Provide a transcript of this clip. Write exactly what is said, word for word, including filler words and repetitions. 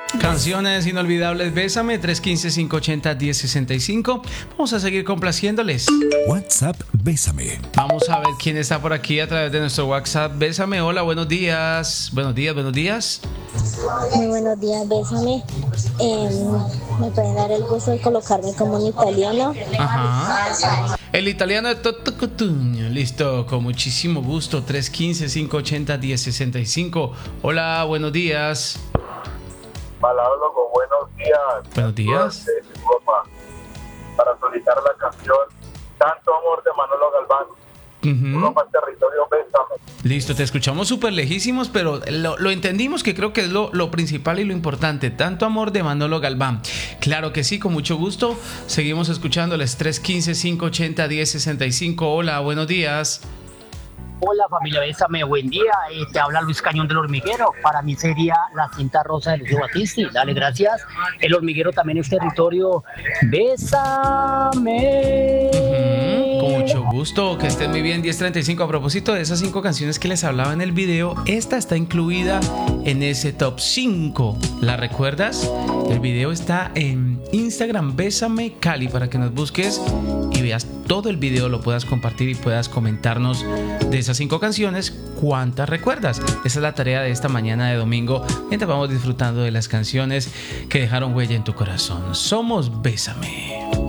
Canciones inolvidables, Bésame, tres uno cinco, cinco ocho cero, uno cero seis cinco. Vamos a seguir complaciéndoles. WhatsApp Bésame. Vamos a ver quién está por aquí a través de nuestro WhatsApp Bésame. Hola, buenos días. Buenos días, buenos días. Muy buenos días, Bésame. Eh, ¿Me pueden dar el gusto de colocarme como un italiano? Ajá. El italiano de Toto Cutugno. Listo, con muchísimo gusto. tres uno cinco, cinco ocho cero, uno cero seis cinco. Hola, buenos días. Baladólogo, buenos días. Buenos días. Para solicitar la canción Tanto Amor de Manolo Galván. Uh-huh. Uno más territorio, Bésame. Listo, te escuchamos súper lejísimos, pero lo, lo entendimos, que creo que es lo, lo principal y lo importante. Tanto Amor de Manolo Galván. Claro que sí, con mucho gusto. Seguimos escuchándoles. tres uno cinco, cinco ocho cero, uno cero seis cinco. Hola, buenos días. Hola familia Bésame, buen día. Eh, te habla Luis Cañón del Hormiguero. Para mí sería La Cinta Rosa de Lucio Battisti. Dale, gracias. El Hormiguero también es territorio. Bésame. Uh-huh. Con mucho gusto, que estén muy bien. Diez treinta y cinco. A propósito de esas cinco canciones que les hablaba en el video, esta está incluida en ese top cinco. ¿La recuerdas? El video está en Instagram Bésame Cali para que nos busques y veas todo el video, lo puedas compartir y puedas comentarnos de esas cinco canciones, ¿cuántas recuerdas? Esa es la tarea de esta mañana de domingo, mientras vamos disfrutando de las canciones que dejaron huella en tu corazón. Somos Bésame.